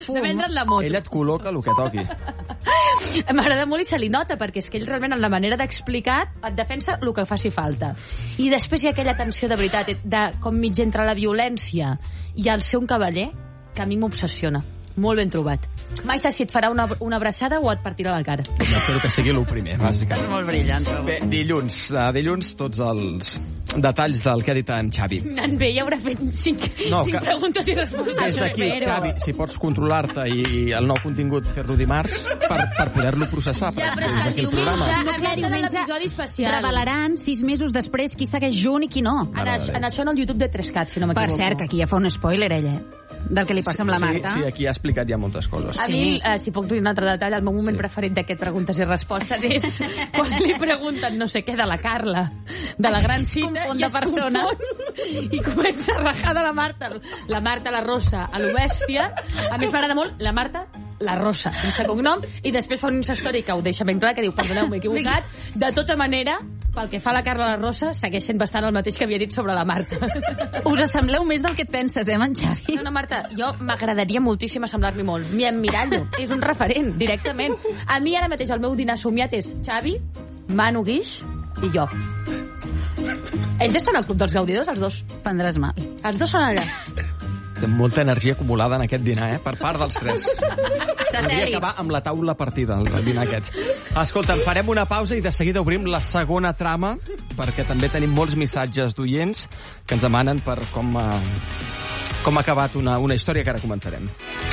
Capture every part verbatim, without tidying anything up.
de vendre't la moto. Ell et col·loca el que toqui. M'agrada molt i se li nota, perquè és que ell realment en la manera d'explicar et defensa el que faci falta. I després hi ha aquella tensió de veritat, de com mig entre la violència i el ser un cavaller, que a mi m'obsessiona. Molt ben trobat. Mai saps si et farà una, una abraçada o et partirà la cara. Espero que sigui el primer, bàsicament. És molt brillant. Bé, dilluns, uh, dilluns tots els detalls del que ha dit en Xavi. En bé, ja haurà fet cinc, No, cinc que- preguntes i respostes. Des d'aquí, Xavi, si pots controlar-te i el nou contingut fer-lo dimarts per, per poder-lo processar. Ja, però des és que el d'aquí el diumenge, programa. no, clar, diumenge l'episodi especial. Revelaran sis mesos després qui segueix junt i qui no. En, això, en això en el YouTube de tres cat, si no m'equivoco. Per cert, que aquí ja fa un spoiler, ella, eh? Del que li passa amb la Marta. Sí, sí, aquí ha explicat ja moltes coses. A mi, eh, si puc dir un altre detall, el meu moment Sí. preferit d'aquest preguntes i respostes és quan li pregunten no sé què de la Carla, de la gran cita, confon i de es persona. confon, i comença a rajar de la Marta, la Marta, la Rosa, a lo bèstia. A més, m'agrada molt la Marta, la Rosa, sense cognom, i després fa una història que ho deixa ben clar, que diu, perdoneu, m'he equivocat. De tota manera, pel que fa a la Carla la Rosa, segueix sent bastant el mateix que havia dit sobre la Marta. Us assembleu més del que et penses, eh, en Xavi? No, no, Marta, jo m'agradaria moltíssim assemblar-m'hi molt. M'hi emmirallo. És un referent, directament. A mi ara mateix el meu dinar somiat és Xavi, Manu Guix i jo. Ells estan al Club dels Gaudidors, els dos. Prendràs mal. Els dos són allà. Té molta energia acumulada en aquest dinar, eh? Per part dels tres. Podria acabar Satèl·lits. amb la taula partida, el, el dinar aquest. Escolta, farem una pausa i de seguida obrim la segona trama, perquè també tenim molts missatges d'oients que ens demanen per com ha, com ha acabat una, una història que ara comentarem.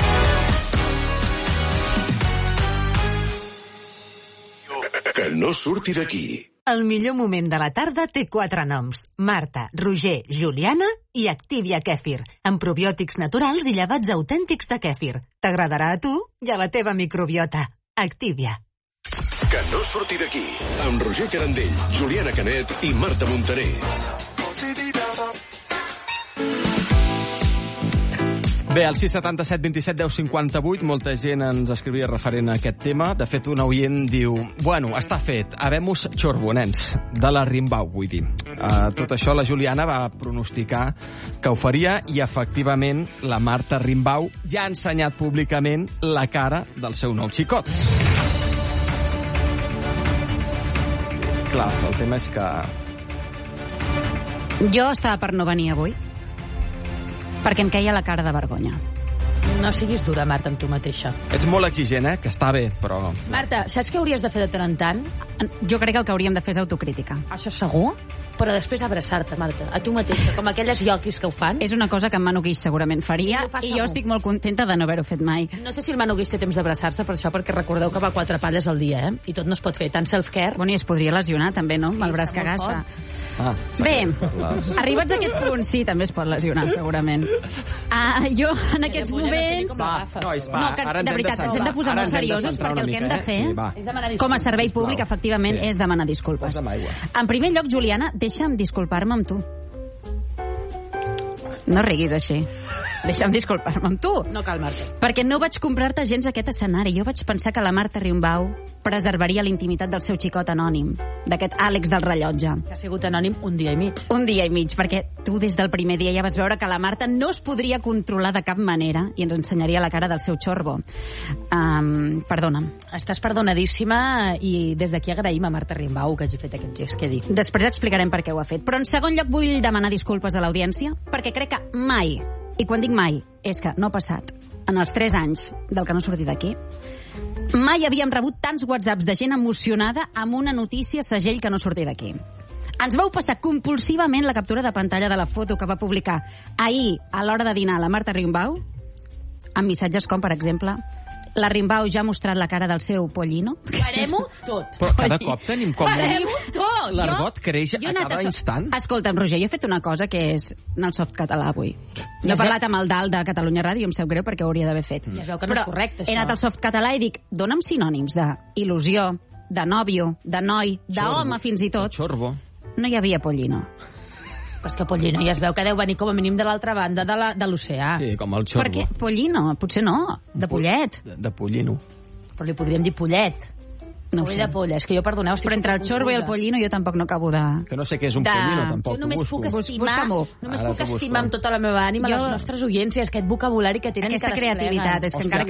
Que no surti d'aquí. El millor moment de la tarda té quatre noms. Marta, Roger, Juliana i Activia Kèfir, amb probiòtics naturals i llevats autèntics de kèfir. T'agradarà a tu i a la teva microbiota. Activia. Que no surti d'aquí. Amb Roger Carandell, Juliana Canet i Marta Montaner. Bé, al sis setanta set vint set deu cinquanta vuit molta gent ens escrivia referent a aquest tema. De fet, un oient diu: bueno, està fet, habemos chorbo, nens. De la Rimbau, vull dir. Uh, tot això la Juliana va pronosticar que ho faria i, efectivament, la Marta Rimbau ja ha ensenyat públicament la cara del seu nou xicot. Clar, el tema és que... Jo estava per no venir avui, perquè em queia la cara de vergonya. No siguis dura, Marta, amb tu mateixa. Ets molt exigent, eh? Que està bé, però... Marta, saps què hauries de fer de tant en tant? Jo crec que el que hauríem de fer és autocrítica. Això segur? Però després abraçar-te, Marta, a tu mateixa, com aquelles ioquis que ho fan. És una cosa que en Manu Guix segurament faria, I ho fa i segur. jo estic molt contenta de no haver-ho fet mai. No sé si el Manu Guix té temps d'abraçar-se per això, perquè recordeu que va quatre palles al dia, eh? I tot no es pot fer, tant self-care. Bueno, i es podria lesionar també, no? Amb el braç que està molt gasta. Ah, Bé, les- arribats a aquest punt, sí, també es pot lesionar, segurament. Ah, jo, en aquests moments... Va, nois, va, No, que, ara ens de hem veritat, ens hem de posar Ara molt ens hem de seriosos, centrar perquè una el que hem mica, de fer, eh? Sí, va. És demanar com a disculpes. servei públic, Sisplau. efectivament, Sí. és demanar disculpes. Posa'm aigua. En primer lloc, Juliana, deixa'm disculpar-me amb tu. No riguis així. Deixa'm disculpar-me amb tu. No cal, Marta. Perquè no vaig comprar-te gens aquest escenari. Jo vaig pensar que la Marta Rimbau preservaria la intimitat del seu xicot anònim, d'aquest Àlex del rellotge. Que ha sigut anònim un dia i mig. Un dia i mig, perquè tu des del primer dia ja vas veure que la Marta no es podria controlar de cap manera i ens ensenyaria la cara del seu xorbo. Um, perdona'm. Estàs perdonadíssima i des d'aquí agraïm a Marta Rimbau que hagi fet aquest gest que he dit. Després explicarem per què ho ha fet. Però en segon lloc vull demanar disculpes a l'audiència, perquè crec que mai, i quan dic mai, és que no ha passat, en els tres anys del que no surti d'aquí, mai havíem rebut tants whatsapps de gent emocionada amb una notícia segell que no surti d'aquí. Ens vau passar compulsivament la captura de pantalla de la foto que va publicar ahir a l'hora de dinar la Marta Rimbau, amb missatges com, per exemple, la Rimbau ja ha mostrat la cara del seu pollino. Farem-ho tot. Però cada cop tenim com... Farem-ho tot. L'argot creix Jo he a anat cada so- instant. Escolta'm, Roger, jo he fet una cosa que és anar al soft català avui. No he parlat amb el Dalt de Catalunya Ràdio, em sap greu perquè ho hauria d'haver fet. Ja es veu que no és correcte, això. he anat al soft català i dic, dona'm sinònims de il·lusió, de nòvio, de noi, d'home fins i tot. Xorbo. No hi havia pollino. Però és que Pollino ja es veu que deu venir com a mínim de l'altra banda de la- de l'oceà. Sí, com el xorbo. Perquè pollino, potser no, de pollet. De, de pollino. Però li podríem dir pollet. No ho Ull sé. de polla, és que jo, perdoneu, estic Però entre el xorbo i el pollino jo tampoc no acabo de... Que no sé què és un De- pollino, tampoc. Jo només ho puc busco. estimar, Busca-m'ho. només Ara puc t'ho busco. estimar amb tota la meva ànima Jo- les nostres audiències, aquest vocabulari que tenen Aquesta i que despleguen. creativitat, és que Hòstia, encara